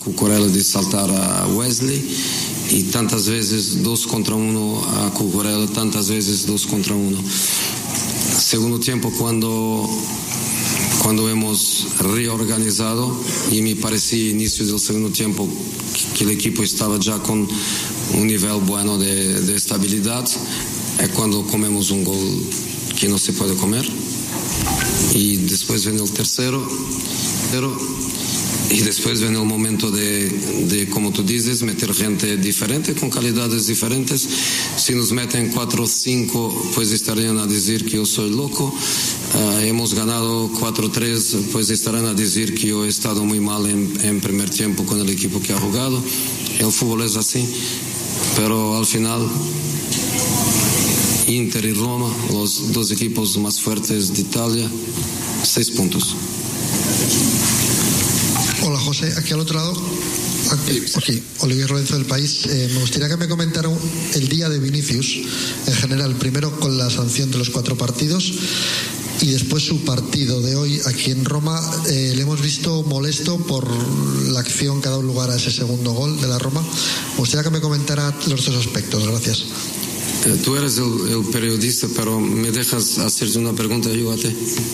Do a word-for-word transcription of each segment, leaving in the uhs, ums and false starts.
Cucurella de saltar a Wesley, y tantas veces dos contra uno a Cucurella, tantas veces dos contra uno. Segundo tiempo, cuando, cuando hemos reorganizado, y me parecía inicio del segundo tiempo que el equipo estaba ya con un nivel bueno de, de estabilidad, es cuando comemos un gol que no se puede comer, y después viene el tercero, pero, y después viene el momento de, de, como tú dices, meter gente diferente, con calidades diferentes. Si nos meten cuatro o cinco, pues estarían a decir que yo soy loco. Uh, hemos ganado cuatro tres, pues estarán a decir que yo he estado muy mal en, en primer tiempo con el equipo que ha jugado. El fútbol es así, pero al final Inter y Roma, los dos equipos más fuertes de Italia, seis puntos. Hola José, aquí al otro lado, aquí, aquí Olivier Lorenzo del País. Eh, me gustaría que me comentaran el día de Vinicius en general, primero con la sanción de los cuatro partidos y después su partido de hoy aquí en Roma. Eh, le hemos visto molesto por la acción que ha dado lugar a ese segundo gol de la Roma. Me gustaría que me comentara los dos aspectos. Gracias. Eh, tú eres el, el periodista, pero me dejas hacerte una pregunta, ayúdate.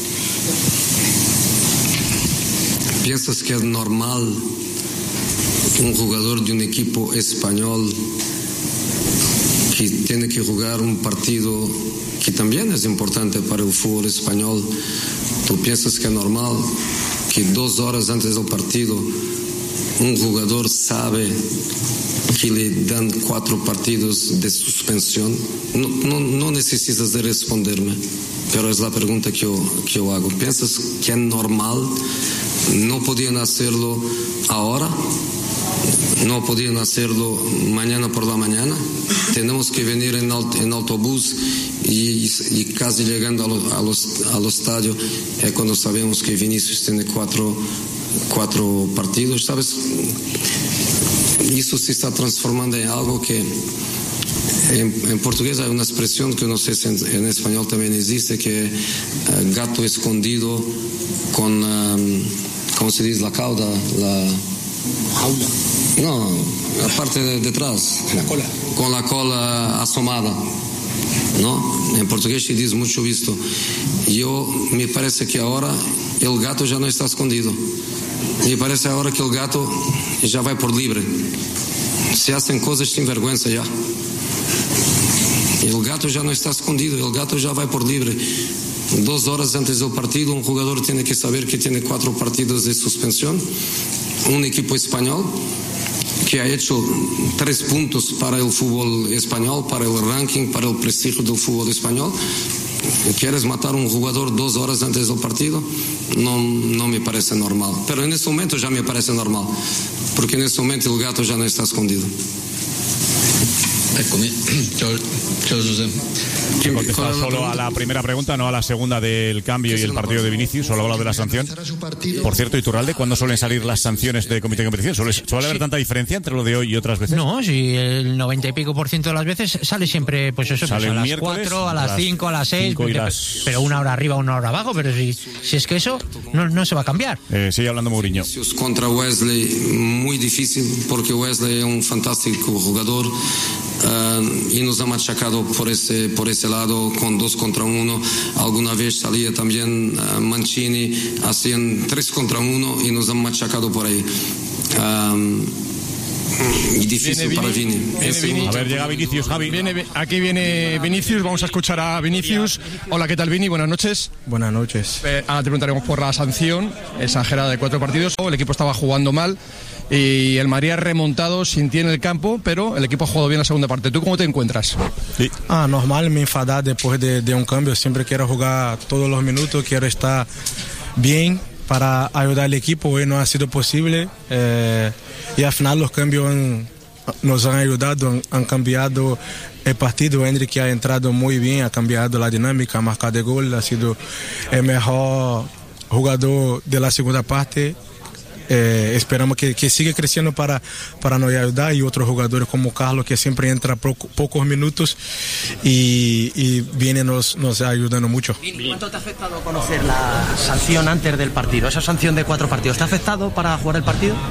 ¿Piensas que es normal un jugador de un equipo español que tiene que jugar un partido que también es importante para el fútbol español? ¿Tú piensas que es normal que dos horas antes del partido un jugador sabe que le dan cuatro partidos de suspensión? No, no, no necesitas de responderme, pero es la pregunta que yo, que yo hago. ¿Piensas que es normal? ¿No podían hacerlo ahora? ¿No podían hacerlo mañana por la mañana? Tenemos que venir en, aut- en autobús y, y casi llegando a lo, a los, al estadio es cuando sabemos que Vinicius tiene cuatro, cuatro partidos, ¿sabes? Eso se está transformando en algo que en, en portugués hay una expresión que no sé si en, en español también existe, que uh, gato escondido con, um, ¿cómo se dice? La cauda, la jaula. No, la parte de detrás. La cola. Con la cola asomada, ¿no? En portugués se dice mucho visto. Yo, me parece que ahora el gato ya no está escondido. Me parece ahora que el gato ya va por libre. Se hacen cosas sin vergüenza ya. El gato ya no está escondido, el gato ya va por libre. Dos horas antes del partido, un jugador tiene que saber que tiene cuatro partidos de suspensión. Un equipo español que ha hecho tres puntos para el fútbol español, para el ranking, para el prestigio del fútbol español. ¿Quieres matar a un jugador dos horas antes del partido? No, no me parece normal. Pero en este momento ya me parece normal, porque en este momento el gato ya no está escondido. Eccomi, ciao, ciao José. Que contesta solo a la primera pregunta, no a la segunda del cambio y el partido de Vinicius, solo ha hablado de la sanción. Por cierto, Iturralde, ¿cuándo suelen salir las sanciones de comité de competición? ¿Suele, suele haber sí. tanta diferencia entre lo de hoy y otras veces? No, si el noventa y pico por ciento de las veces sale siempre, pues eso, sale pues a las cuatro, a las cinco, a las seis, las... pero una hora arriba, una hora abajo, pero si, si es que eso no, no se va a cambiar. Eh, sigue hablando Mourinho. Contra Wesley, muy difícil, porque Wesley es un fantástico jugador. Uh, y nos ha machacado por ese, por ese lado con dos contra uno. Alguna vez salía también uh, Mancini, hacían tres contra uno y nos han machacado por ahí. Um, y difícil viene para Vini, Vini. viene Vini. A ver, llega Vinicius, Javi. Viene, aquí viene Vinicius, vamos a escuchar a Vinicius. Hola, ¿qué tal, Vini? Buenas noches. Buenas noches. Eh, ahora te preguntaremos por la sanción exagerada de cuatro partidos. El equipo estaba jugando mal y el Madrid ha remontado sin ti en el campo, pero el equipo ha jugado bien la segunda parte. ¿Tú cómo te encuentras? Sí. Ah, normal, me enfadar después de, de un cambio. Siempre quiero jugar todos los minutos, quiero estar bien para ayudar al equipo. Hoy no ha sido posible eh, y al final los cambios han, nos han ayudado, han, han cambiado el partido. Endrick ha entrado muy bien, ha cambiado la dinámica, ha marcado el gol, ha sido el mejor jugador de la segunda parte. Eh, esperamos que, que siga creciendo para, para nos ayudar, y otros jugadores como Carlos, que siempre entra poco, pocos minutos y, y viene nos, nos ayudando mucho. ¿Cuánto te ha afectado conocer la sanción antes del partido? Esa sanción de cuatro partidos, ¿te ha afectado para jugar el partido?